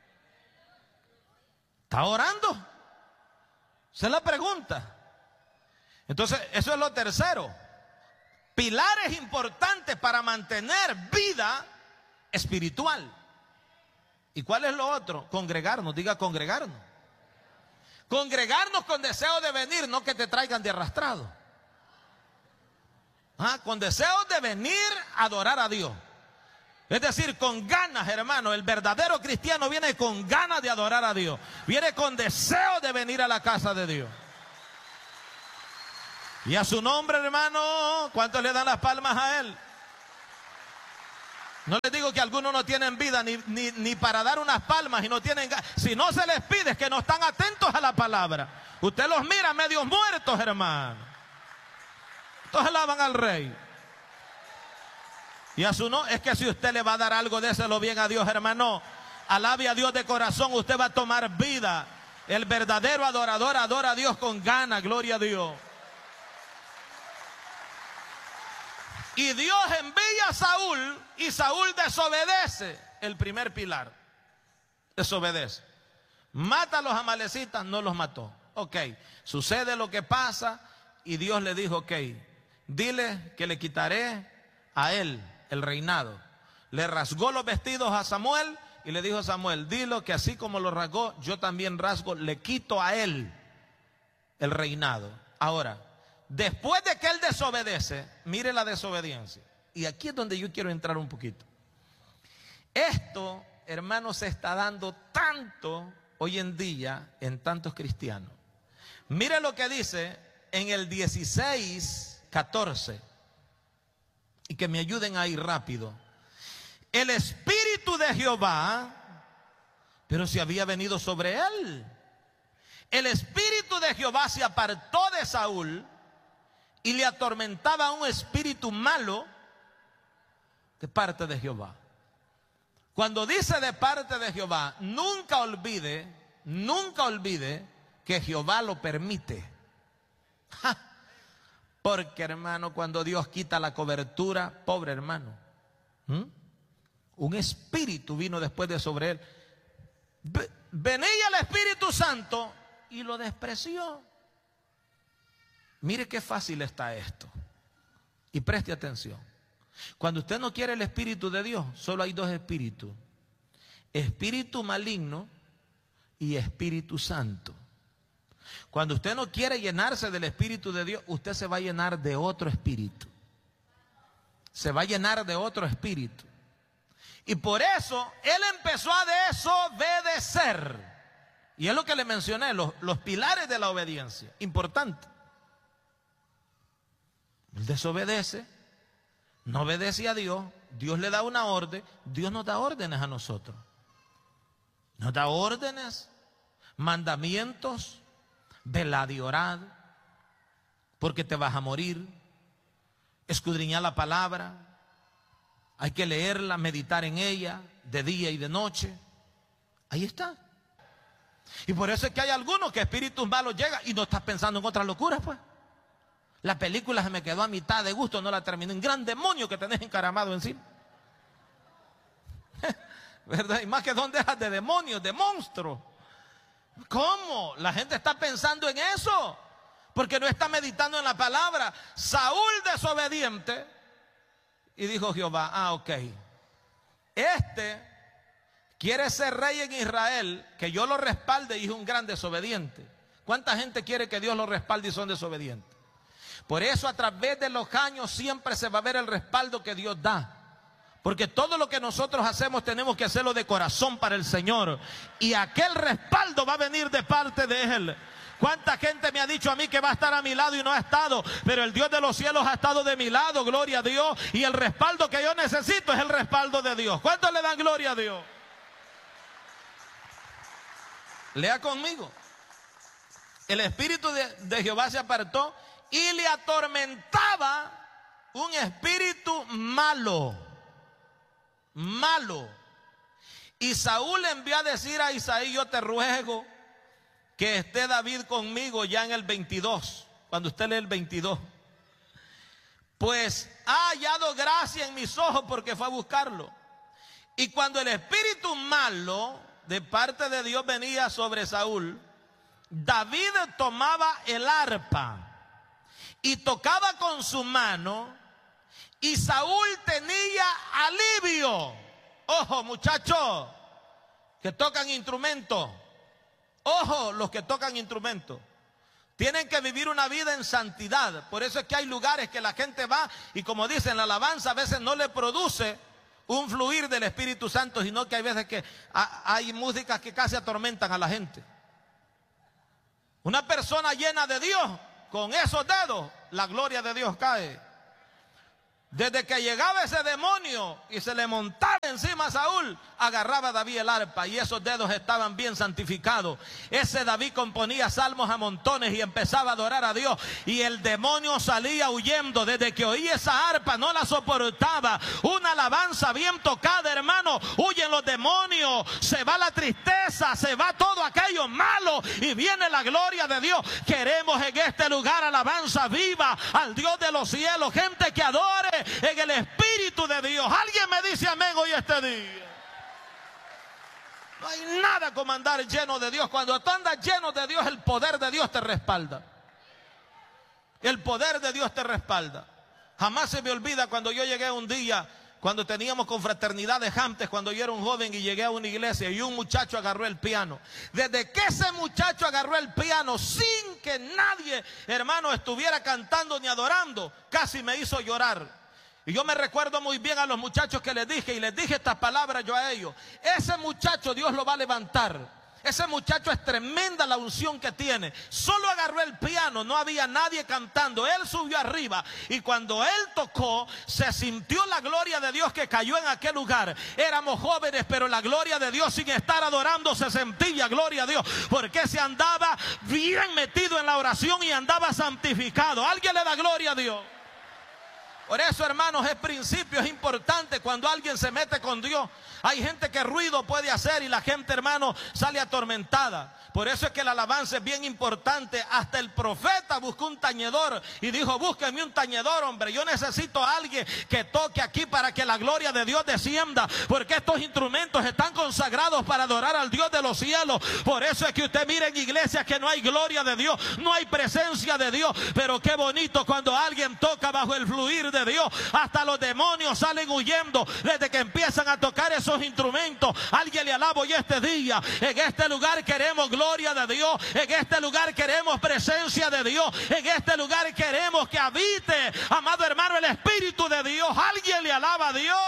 Speaker 1: ¿Está orando? Esa es la pregunta. Entonces, eso es lo tercero. Pilares importantes para mantener vida espiritual. ¿Y cuál es lo otro? Congregarnos, diga congregarnos. Congregarnos con deseo de venir, no que te traigan de arrastrado. Con deseo de venir a adorar a Dios. Es decir, con ganas, hermano. El verdadero cristiano viene con ganas de adorar a Dios. Viene con deseo de venir a la casa de Dios. Y a su nombre, hermano, ¿cuántos le dan las palmas a él? No les digo que algunos no tienen vida ni para dar unas palmas y no tienen. Si no se les pide es que no están atentos a la palabra. Usted los mira medios muertos, hermano. Todos alaban al Rey. Y a su no, es que si usted le va a dar algo, déselo bien a Dios, hermano. Alabe a Dios de corazón, usted va a tomar vida. El verdadero adorador adora a Dios con ganas, gloria a Dios. Y Dios envía a Saúl y Saúl desobedece. El primer pilar, desobedece. Mata a los amalecitas, no los mató. Ok, sucede lo que pasa y Dios le dijo, ok, dile que le quitaré a él el reinado. Le rasgó los vestidos a Samuel y le dijo a Samuel, dilo que así como lo rasgó, yo también rasgo, le quito a él el reinado. Ahora, después de que él desobedece, mire la desobediencia. Y aquí es donde yo quiero entrar un poquito. Esto, hermanos, se está dando tanto hoy en día en tantos cristianos. Mire lo que dice en el 16:14. Y que me ayuden a ir rápido. El Espíritu de Jehová, pero si había venido sobre él. El Espíritu de Jehová se apartó de Saúl y le atormentaba un espíritu malo de parte de Jehová. Cuando dice de parte de Jehová, nunca olvide que Jehová lo permite. ¡Ja! Porque, hermano, cuando Dios quita la cobertura, pobre hermano, un espíritu vino después de sobre él. Venía el Espíritu Santo y lo despreció. Mire qué fácil está esto. Y preste atención. Cuando usted no quiere el Espíritu de Dios, solo hay dos espíritus: espíritu maligno y Espíritu Santo. Cuando usted no quiere llenarse del Espíritu de Dios, usted se va a llenar de otro espíritu. Se va a llenar de otro espíritu. Y por eso él empezó a desobedecer. Y es lo que le mencioné, los pilares de la obediencia. Importante. Él desobedece, no obedece a Dios. Dios le da una orden. Dios nos da órdenes a nosotros. Nos da órdenes, mandamientos. Velad y orad, porque te vas a morir. Escudriñar la palabra, hay que leerla, meditar en ella de día y de noche. Ahí está. Y por eso es que hay algunos que espíritus malos llegan y no estás pensando en otras locuras, pues. La película se me quedó a mitad de gusto, no la terminé. Un gran demonio que tenés encaramado encima. ¿Verdad? Y más que son de esas de demonios, de monstruos. ¿Cómo? La gente está pensando en eso porque no está meditando en la palabra. Saúl desobediente. Y dijo Jehová, ok, este quiere ser rey en Israel, que yo lo respalde, y es un gran desobediente. ¿Cuánta gente quiere que Dios lo respalde y son desobedientes? Por eso a través de los años siempre se va a ver el respaldo que Dios da. Porque todo lo que nosotros hacemos tenemos que hacerlo de corazón para el Señor. Y aquel respaldo va a venir de parte de Él. ¿Cuánta gente me ha dicho a mí que va a estar a mi lado y no ha estado? Pero el Dios de los cielos ha estado de mi lado, gloria a Dios. Y el respaldo que yo necesito es el respaldo de Dios. ¿Cuántos le dan gloria a Dios? Lea conmigo. El Espíritu de Jehová se apartó y le atormentaba un espíritu malo. Y Saúl envió a decir a Isaí, yo te ruego que esté David conmigo, ya en el 22, cuando usted lee el 22, pues ha hallado gracia en mis ojos, porque fue a buscarlo. Y cuando el espíritu malo de parte de Dios venía sobre Saúl, David tomaba el arpa y tocaba con su mano, y Saúl tenía alivio. Ojo, muchachos que tocan instrumentos. Ojo, los que tocan instrumentos. Tienen que vivir una vida en santidad. Por eso es que hay lugares que la gente va y, como dicen, la alabanza a veces no le produce un fluir del Espíritu Santo, sino que hay veces que hay músicas que casi atormentan a la gente. Una persona llena de Dios, con esos dedos, la gloria de Dios cae. Desde que llegaba ese demonio y se le montaba encima a Saúl, agarraba a David el arpa y esos dedos estaban bien santificados. Ese David componía salmos a montones y empezaba a adorar a Dios. Y el demonio salía huyendo. Desde que oía esa arpa no la soportaba. Una alabanza bien tocada, hermano, huyen los demonios. Se va la tristeza, se va todo aquello malo y viene la gloria de Dios. Queremos en este lugar alabanza viva al Dios de los cielos. Gente que adore en el Espíritu de Dios. Alguien me dice amén hoy este día. No hay nada como andar lleno de Dios. Cuando tú andas lleno de Dios, el poder de Dios te respalda. El poder de Dios te respalda. Jamás se me olvida cuando yo llegué un día, cuando teníamos confraternidad de Jantes, cuando yo era un joven y llegué a una iglesia y un muchacho agarró el piano. Desde que ese muchacho agarró el piano, sin que nadie, hermano, estuviera cantando ni adorando, casi me hizo llorar. Y yo me recuerdo muy bien a los muchachos que les dije, y les dije estas palabras yo a ellos: ese muchacho Dios lo va a levantar. Ese muchacho es tremenda la unción que tiene. Solo agarró el piano, no había nadie cantando. Él subió arriba y cuando él tocó, se sintió la gloria de Dios que cayó en aquel lugar. Éramos jóvenes, pero la gloria de Dios, sin estar adorando, se sentía gloria a Dios, porque se andaba bien metido en la oración y andaba santificado. ¿Alguien le da gloria a Dios? Por eso, hermanos, es principio, es importante cuando alguien se mete con Dios. Hay gente que ruido puede hacer y la gente, hermano, sale atormentada. Por eso es que la alabanza es bien importante. Hasta el profeta buscó un tañedor y dijo: búsquenme un tañedor, hombre. Yo necesito a alguien que toque aquí para que la gloria de Dios descienda, porque estos instrumentos están consagrados para adorar al Dios de los cielos. Por eso es que usted mira en iglesias que no hay gloria de Dios, no hay presencia de Dios. Pero qué bonito cuando alguien toca bajo el fluir de Dios. Hasta los demonios salen huyendo desde que empiezan a tocar esos instrumentos. Alguien le alabo hoy este día. En este lugar queremos gloria de Dios. En este lugar queremos presencia de Dios. En este lugar queremos que habite, amado hermano, el Espíritu de Dios. Alguien le alaba a Dios.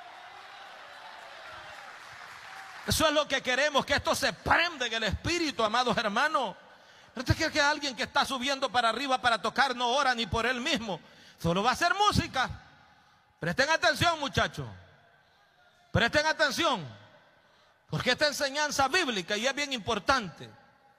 Speaker 1: Eso es lo que queremos, que esto se prenda en el Espíritu, amados hermanos. ¿No te crees que alguien que está subiendo para arriba para tocar no ora ni por él mismo? Solo va a hacer música. Presten atención, muchachos. Presten atención, porque esta enseñanza bíblica y es bien importante.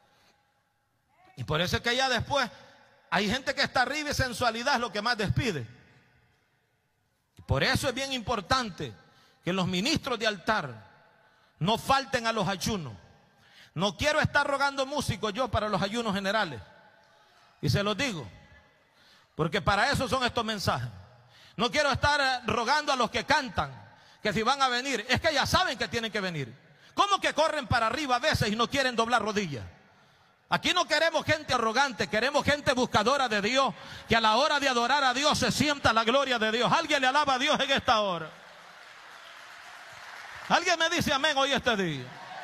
Speaker 1: Y por eso es que ya después hay gente que está arriba y sensualidad es lo que más despide. Y por eso es bien importante que los ministros de altar no falten a los ayunos. No quiero estar rogando músicos yo para los ayunos generales. Y se los digo, porque para eso son estos mensajes. No quiero estar rogando a los que cantan, que si van a venir, es que ya saben que tienen que venir. ¿Cómo que corren para arriba a veces y no quieren doblar rodillas? Aquí no queremos gente arrogante, queremos gente buscadora de Dios, que a la hora de adorar a Dios se sienta la gloria de Dios. ¿Alguien le alaba a Dios en esta hora? ¿Alguien me dice amén hoy este día?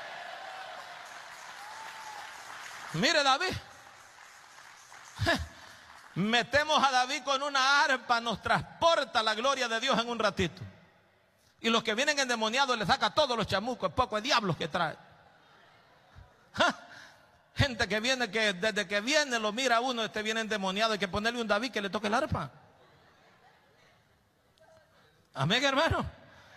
Speaker 1: Mire, David, metemos a David con una arpa, nos transporta la gloria de Dios en un ratito. Y los que vienen endemoniados le saca todos los chamucos, poco de diablos que trae. Gente que viene, que desde que viene lo mira a uno, viene endemoniado, hay que ponerle un David que le toque el arpa. Amén, hermano.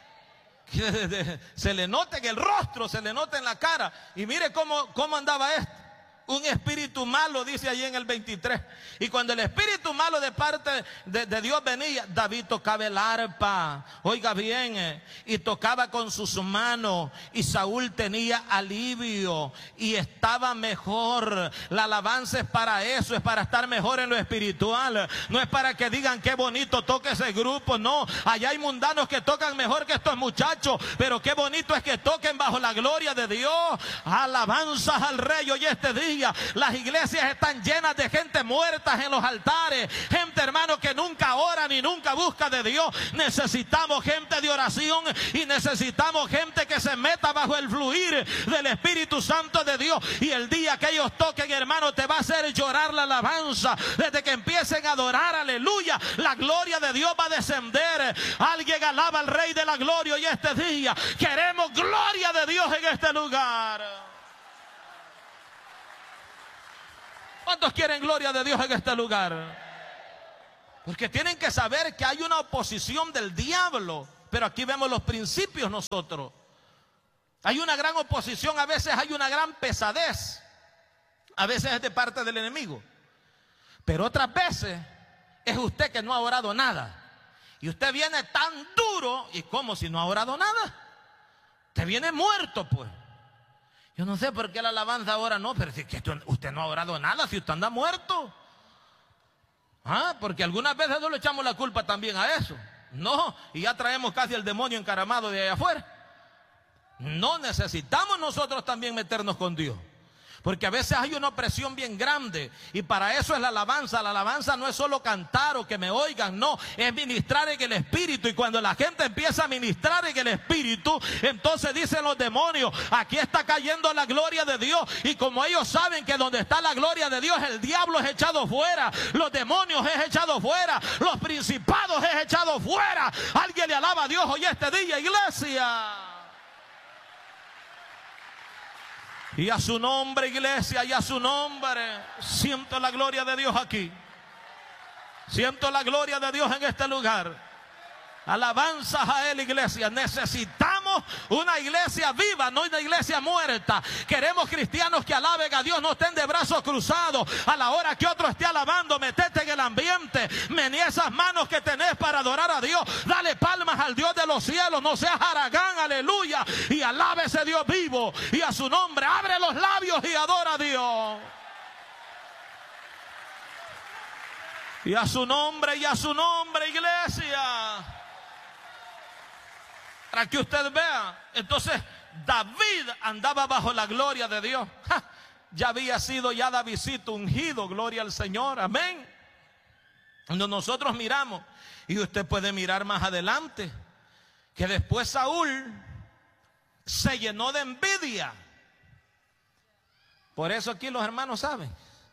Speaker 1: Se le nota en el rostro, se le nota en la cara. Y mire cómo andaba esto. Un espíritu malo, dice allí en el 23. Y cuando el espíritu malo de parte de Dios venía, David tocaba el arpa, oiga bien, y tocaba con sus manos. Y Saúl tenía alivio y estaba mejor. La alabanza es para eso, es para estar mejor en lo espiritual. No es para que digan qué bonito toca ese grupo, no. Allá hay mundanos que tocan mejor que estos muchachos, pero qué bonito es que toquen bajo la gloria de Dios. Alabanzas al Rey hoy este día. Las iglesias están llenas de gente muerta en los altares, gente, hermano, que nunca ora ni nunca busca de Dios. Necesitamos gente de oración y necesitamos gente que se meta bajo el fluir del Espíritu Santo de Dios. Y el día que ellos toquen, hermano, te va a hacer llorar la alabanza. Desde que empiecen a adorar, aleluya, la gloria de Dios va a descender. Alguien alaba al Rey de la Gloria hoy este día. Queremos gloria de Dios en este lugar. ¿Cuántos quieren gloria de Dios en este lugar? Porque tienen que saber que hay una oposición del diablo. Pero aquí vemos los principios nosotros. Hay una gran oposición, a veces hay una gran pesadez. A veces es de parte del enemigo. Pero otras veces es usted que no ha orado nada. Y usted viene tan duro, y como si no ha orado nada. Usted viene muerto, pues. Yo no sé por qué la alabanza ahora no, pero si que usted no ha orado nada, si usted anda muerto. Porque algunas veces no le echamos la culpa también a eso. No, y ya traemos casi el demonio encaramado de allá afuera. No, necesitamos nosotros también meternos con Dios. Porque a veces hay una opresión bien grande. Y para eso es la alabanza. La alabanza no es solo cantar o que me oigan. No, es ministrar en el Espíritu. Y cuando la gente empieza a ministrar en el Espíritu, entonces dicen los demonios: aquí está cayendo la gloria de Dios. Y como ellos saben que donde está la gloria de Dios, el diablo es echado fuera, los demonios es echado fuera, los principados es echado fuera. Alguien le alaba a Dios hoy este día, iglesia. Y a su nombre, iglesia, y a su nombre. Siento la gloria de Dios aquí. Siento la gloria de Dios en este lugar. Alabanzas a Él, iglesia. Necesitamos una iglesia viva, no una iglesia muerta. Queremos cristianos que alaben a Dios, no estén de brazos cruzados. A la hora que otro esté alabando, metete en el ambiente. Menea esas manos que tenés para adorar a Dios. Dale palmas al Dios de los cielos. No seas haragán, aleluya. Y alabe ese Dios vivo. Y a su nombre, abre los labios y adora a Dios. Y a su nombre, iglesia. Para que usted vea. Entonces David andaba bajo la gloria de Dios. Ya había sido ya Davidcito ungido, gloria al Señor, amén. Cuando nosotros miramos, y usted puede mirar más adelante, que después Saúl se llenó de envidia. Por eso aquí los hermanos saben,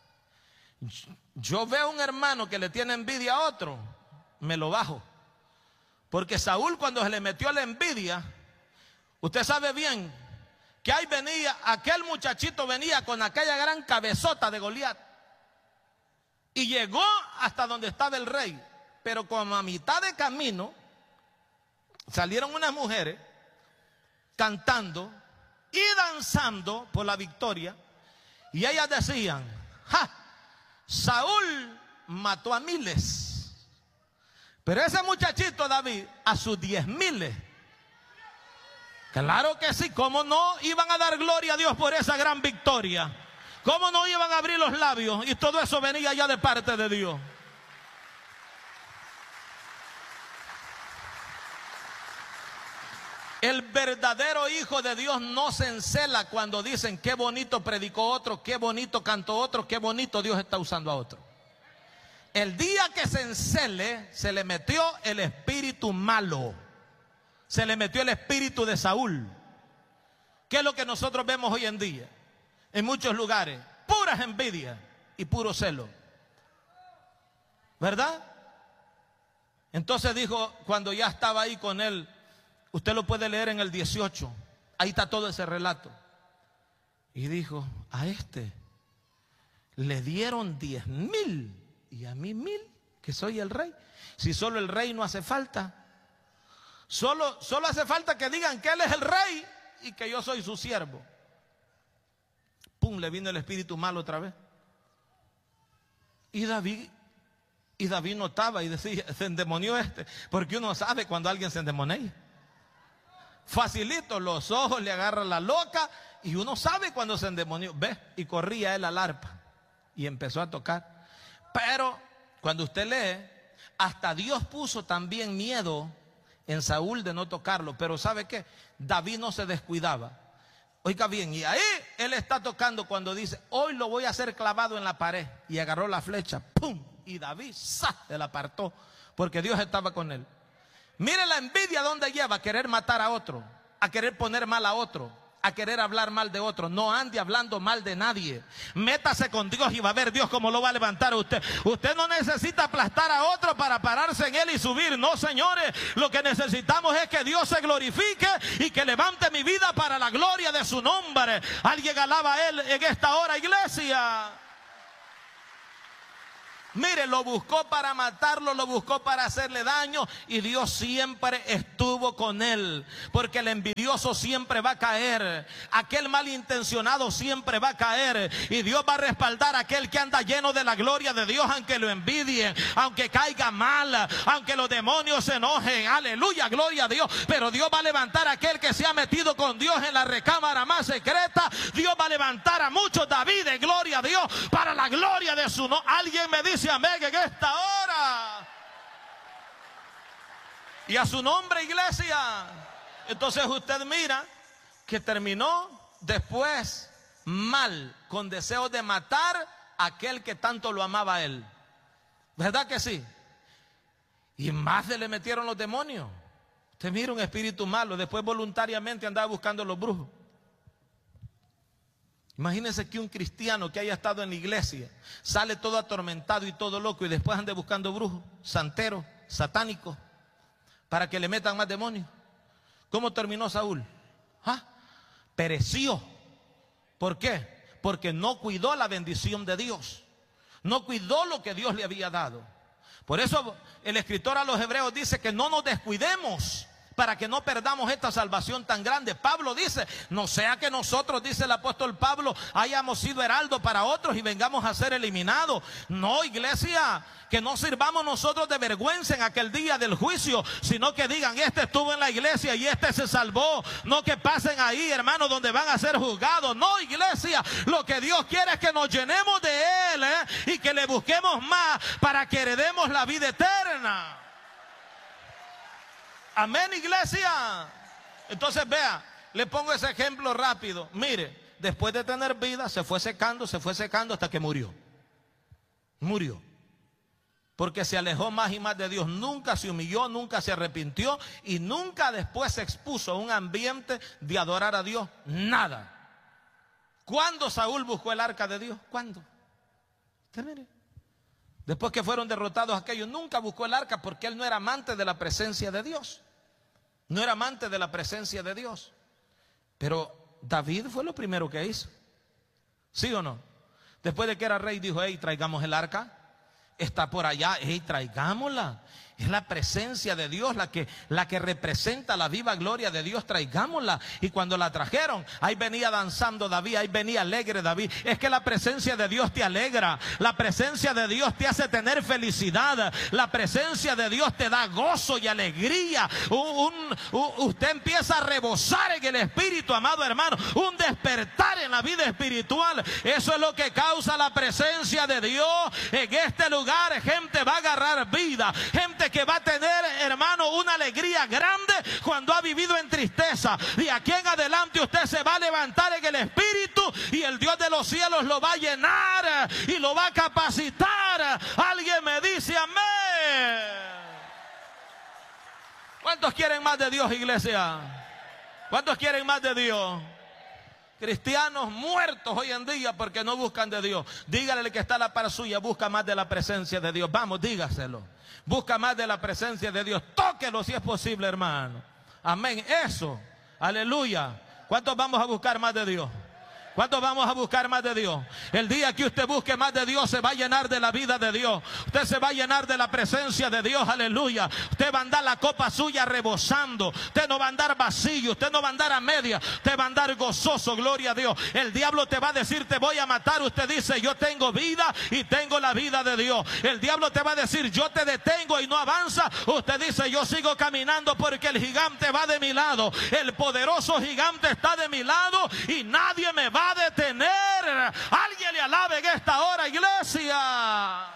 Speaker 1: yo veo un hermano que le tiene envidia a otro, me lo bajo. Porque Saúl, cuando se le metió la envidia, usted sabe bien que ahí venía, aquel muchachito venía con aquella gran cabezota de Goliat. Y llegó hasta donde estaba el rey. Pero como a mitad de camino, salieron unas mujeres cantando y danzando por la victoria. Y ellas decían: Saúl mató a miles, pero ese muchachito David a sus 10,000. Claro que sí. ¿Cómo no iban a dar gloria a Dios por esa gran victoria? ¿Cómo no iban a abrir los labios? Y todo eso venía ya de parte de Dios. El verdadero hijo de Dios no se encela cuando dicen: qué bonito predicó otro, qué bonito cantó otro, qué bonito Dios está usando a otro. El día que se encele, se le metió el espíritu malo. Se le metió el espíritu de Saúl. ¿Qué es lo que nosotros vemos hoy en día? En muchos lugares, puras envidias y puro celo. ¿Verdad? Entonces dijo, cuando ya estaba ahí con él, usted lo puede leer en el 18. Ahí está todo ese relato. Y dijo: a este le dieron 10,000 y a mí 1,000, que soy el rey. Si solo el rey no hace falta. Solo hace falta que digan que él es el rey y que yo soy su siervo. Pum, le vino el espíritu malo otra vez. Y David notaba y decía: se endemonió este. Porque uno sabe cuando alguien se endemonia. Facilito, los ojos le agarran la loca y uno sabe cuando se endemonió. Ve, y corría él al arpa y empezó a tocar. Pero cuando usted lee, hasta Dios puso también miedo en Saúl de no tocarlo. Pero ¿sabe qué? David no se descuidaba. Oiga bien, y ahí él está tocando cuando dice: hoy lo voy a hacer clavado en la pared. Y agarró la flecha, ¡pum! Y David se la apartó, porque Dios estaba con él. Mire la envidia donde lleva: a querer matar a otro, a querer poner mal a otro, a querer hablar mal de otro. No ande hablando mal de nadie. Métase con Dios y va a ver Dios cómo lo va a levantar a usted. Usted no necesita aplastar a otro para pararse en él y subir. No, señores. Lo que necesitamos es que Dios se glorifique y que levante mi vida para la gloria de su nombre. Alguien alaba a Él en esta hora, iglesia. Mire, lo buscó para matarlo, lo buscó para hacerle daño, y Dios siempre estuvo con él, porque el envidioso siempre va a caer, aquel malintencionado siempre va a caer, y Dios va a respaldar a aquel que anda lleno de la gloria de Dios, aunque lo envidien, aunque caiga mal, aunque los demonios se enojen. Aleluya, gloria a Dios. Pero Dios va a levantar a aquel que se ha metido con Dios en la recámara más secreta. Dios va a levantar a muchos David, gloria a Dios, para la gloria de su nombre. Alguien me dice amén en esta hora. Y a su nombre, iglesia. Entonces usted mira que terminó después mal, con deseos de matar a aquel que tanto lo amaba a él. ¿Verdad que sí? Y más le metieron los demonios. Usted mira un espíritu malo, después voluntariamente andaba buscando a los brujos. Imagínense que un cristiano que haya estado en la iglesia sale todo atormentado y todo loco, y después ande buscando brujos, santeros, satánicos, para que le metan más demonios. ¿Cómo terminó Saúl? Pereció. ¿Por qué? Porque no cuidó la bendición de Dios, no cuidó lo que Dios le había dado. Por eso el escritor a los Hebreos dice que no nos descuidemos para que no perdamos esta salvación tan grande. Pablo dice, no sea que nosotros, dice el apóstol Pablo, hayamos sido heraldo para otros y vengamos a ser eliminados. No, iglesia, que no sirvamos nosotros de vergüenza en aquel día del juicio, sino que digan, este estuvo en la iglesia y este se salvó. No que pasen ahí, hermanos, donde van a ser juzgados. No, iglesia, lo que Dios quiere es que nos llenemos de Él, y que le busquemos más para que heredemos la vida eterna. Amén, iglesia. Entonces vea, le pongo ese ejemplo rápido. Mire, después de tener vida se fue secando hasta que murió. Murió. Porque se alejó más y más de Dios. Nunca se humilló, nunca se arrepintió, y nunca después se expuso a un ambiente de adorar a Dios. Nada. ¿Cuándo Saúl buscó el arca de Dios? ¿Cuándo? Usted mire. Después que fueron derrotados aquellos, nunca buscó el arca, porque él no era amante de la presencia de Dios. No era amante de la presencia de Dios. Pero David fue lo primero que hizo. ¿Sí o no? Después de que era rey, dijo, hey, traigamos el arca. Está por allá, hey, traigámosla. Es la presencia de Dios la que representa la viva gloria de Dios. Traigámosla. Y cuando la trajeron, ahí venía danzando David, ahí venía alegre David. Es que la presencia de Dios te alegra. La presencia de Dios te hace tener felicidad. La presencia de Dios te da gozo y alegría. Usted empieza a rebosar en el espíritu, amado hermano. Un despertar en la vida espiritual. Eso es lo que causa la presencia de Dios en este lugar. Gente va a agarrar vida. Gente que va a tener, hermano, una alegría grande cuando ha vivido en tristeza. De aquí en adelante usted se va a levantar en el espíritu, y el Dios de los cielos lo va a llenar y lo va a capacitar. Alguien me dice amén. ¿Cuántos quieren más de Dios, iglesia? ¿Cuántos quieren más de Dios? Cristianos muertos hoy en día porque no buscan de Dios. Dígale al que está a la par suya, busca más de la presencia de Dios. Vamos, dígaselo. Busca más de la presencia de Dios. Tóquelo si es posible, hermano. Amén. Eso. Aleluya. ¿Cuántos vamos a buscar más de Dios? ¿Cuántos vamos a buscar más de Dios? El día que usted busque más de Dios, se va a llenar de la vida de Dios. Usted se va a llenar de la presencia de Dios. Aleluya. Usted va a andar la copa suya rebosando. Usted no va a andar vacío. Usted no va a andar a media. Usted va a andar gozoso. Gloria a Dios. El diablo te va a decir, te voy a matar. Usted dice, yo tengo vida y tengo la vida de Dios. El diablo te va a decir, yo te detengo y no avanza. Usted dice, yo sigo caminando porque el gigante va de mi lado. El poderoso gigante está de mi lado y nadie me va a detener. Alguien le alabe en esta hora, iglesia.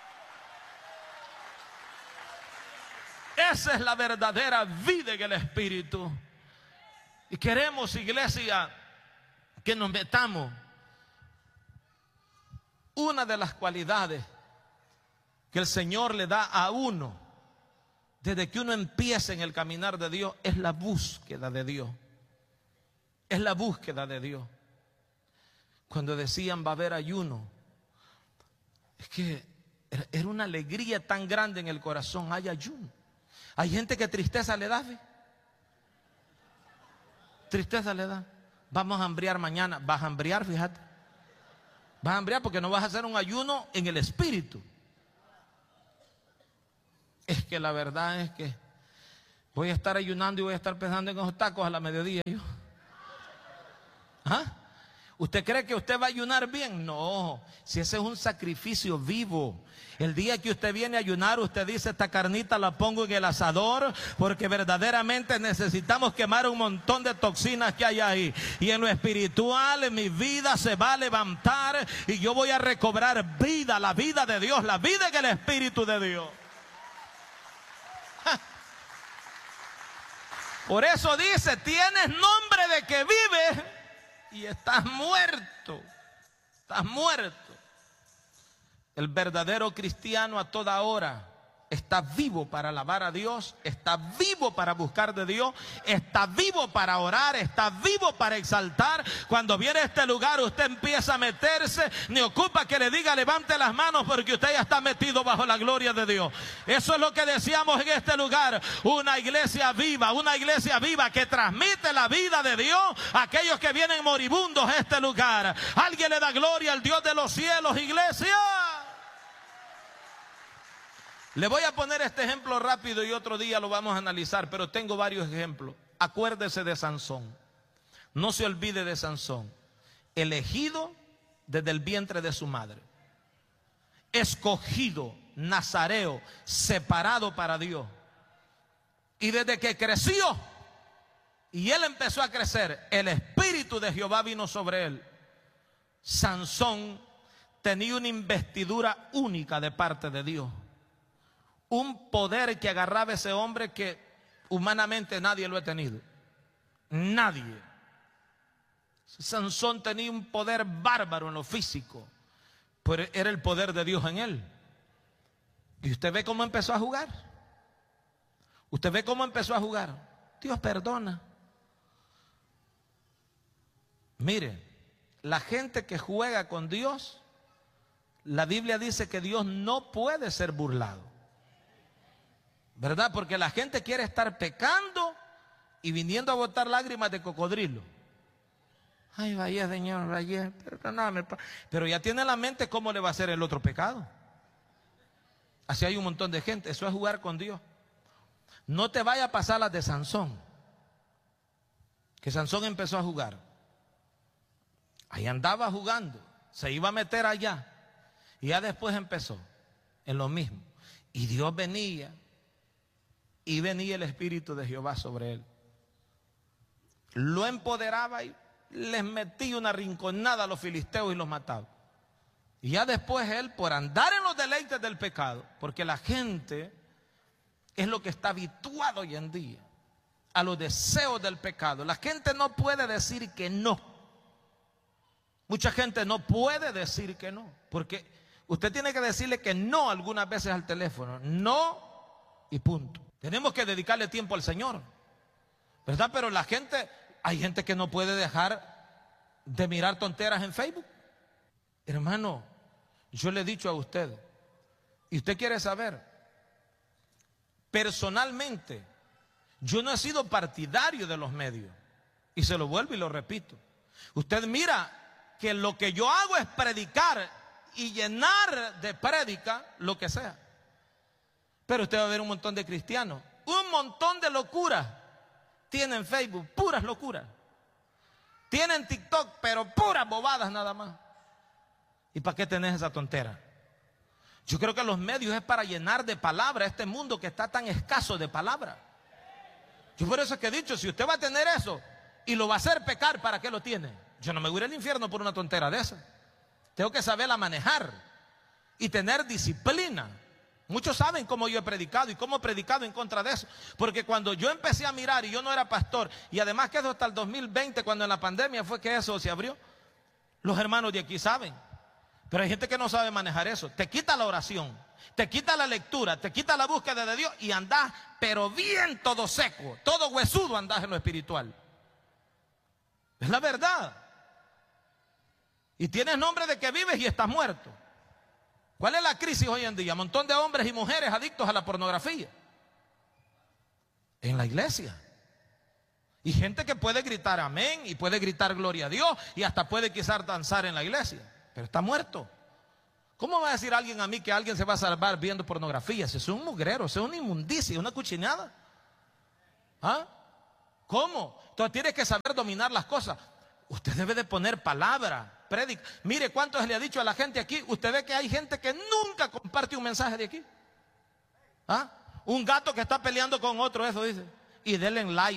Speaker 1: Esa es la verdadera vida en el espíritu. Y queremos, iglesia, que nos metamos. Una de las cualidades que el Señor le da a uno desde que uno empieza en el caminar de Dios es la búsqueda de Dios. Es la búsqueda de Dios. Cuando decían va a haber ayuno, es que era una alegría tan grande en el corazón. Hay ayuno. Hay gente que tristeza le da, ¿ve? Tristeza le da. Vamos a hambriar mañana. Vas a hambriar, fíjate. Vas a hambriar porque no vas a hacer un ayuno en el espíritu. Es que la verdad es que voy a estar ayunando y voy a estar pensando en esos tacos a la mediodía yo. ¿Ah? ¿Usted cree que usted va a ayunar bien? No, si ese es un sacrificio vivo. El día que usted viene a ayunar, usted dice: esta carnita la pongo en el asador, porque verdaderamente necesitamos quemar un montón de toxinas que hay ahí. Y en lo espiritual, en mi vida se va a levantar y yo voy a recobrar vida, la vida de Dios, la vida en el Espíritu de Dios. Por eso dice: tienes nombre de que vives y estás muerto. Estás muerto. El verdadero cristiano a toda hora está vivo para alabar a Dios, está vivo para buscar de Dios, está vivo para orar, está vivo para exaltar. Cuando viene a este lugar, usted empieza a meterse, ni ocupa que le diga levante las manos, porque usted ya está metido bajo la gloria de Dios. Eso es lo que decíamos en este lugar: una iglesia viva que transmite la vida de Dios a aquellos que vienen moribundos a este lugar. Alguien le da gloria al Dios de los cielos, iglesia. Le voy a poner este ejemplo rápido y otro día lo vamos a analizar, pero tengo varios ejemplos. Acuérdese de Sansón. No se olvide de Sansón. Elegido desde el vientre de su madre. Escogido, nazareo, separado para Dios. Y desde que creció y él empezó a crecer, el Espíritu de Jehová vino sobre él. Sansón tenía una investidura única de parte de Dios. Un poder que agarraba a ese hombre que humanamente nadie lo ha tenido. Nadie. Sansón tenía un poder bárbaro en lo físico, pero era el poder de Dios en él. Y usted ve cómo empezó a jugar. Usted ve cómo empezó a jugar. Dios perdona. Mire, la gente que juega con Dios, la Biblia dice que Dios no puede ser burlado. ¿Verdad? Porque la gente quiere estar pecando y viniendo a botar lágrimas de cocodrilo. Ay, vaya Señor, vaya, perdóname. Pero ya tiene en la mente cómo le va a hacer el otro pecado. Así hay un montón de gente. Eso es jugar con Dios. No te vaya a pasar las de Sansón. Que Sansón empezó a jugar. Ahí andaba jugando. Se iba a meter allá. Y ya después empezó en lo mismo. Y Dios venía. Y venía el Espíritu de Jehová sobre él. Lo empoderaba y les metía una rinconada a los filisteos y los mataba. Y ya después él, por andar en los deleites del pecado, porque la gente es lo que está habituado hoy en día a los deseos del pecado. La gente no puede decir que no. Mucha gente no puede decir que no, porque usted tiene que decirle que no algunas veces al teléfono. No y punto. Tenemos que dedicarle tiempo al Señor, ¿verdad? Pero la gente, hay gente que no puede dejar de mirar tonteras en Facebook. Hermano, yo le he dicho a usted, y usted quiere saber, personalmente, yo no he sido partidario de los medios, y se lo vuelvo y lo repito. Usted mira que lo que yo hago es predicar y llenar de prédica lo que sea. Pero usted va a ver un montón de cristianos, un montón de locuras. Tienen Facebook, puras locuras. Tienen TikTok, pero puras bobadas nada más. ¿Y para qué tenés esa tontera? Yo creo que los medios es para llenar de palabra este mundo que está tan escaso de palabra. Yo por eso es que he dicho, si usted va a tener eso y lo va a hacer pecar, ¿para qué lo tiene? Yo no me voy a ir al infierno por una tontera de esa. Tengo que saberla manejar y tener disciplina. Muchos saben cómo yo he predicado y cómo he predicado en contra de eso. Porque cuando yo empecé a mirar y yo no era pastor, y además que eso hasta el 2020, cuando en la pandemia fue que eso se abrió, los hermanos de aquí saben. Pero hay gente que no sabe manejar eso. Te quita la oración, te quita la lectura, te quita la búsqueda de Dios y andás, pero bien todo seco, todo huesudo andás en lo espiritual. Es la verdad. Y tienes nombre de que vives y estás muerto. ¿Cuál es la crisis hoy en día? Un montón de hombres y mujeres adictos a la pornografía en la iglesia. Y gente que puede gritar amén y puede gritar gloria a Dios y hasta puede quizás danzar en la iglesia, pero está muerto. ¿Cómo va a decir alguien a mí que alguien se va a salvar viendo pornografía? Eso es un mugrero, eso es una inmundicia, una cochinada. ¿Ah? ¿Cómo? Entonces tienes que saber dominar las cosas. Usted debe de poner palabra, predica. Mire cuántos le ha dicho a la gente aquí. Usted ve que hay gente que nunca comparte un mensaje de aquí. ¿Ah? Un gato que está peleando con otro, eso dice. Y denle like.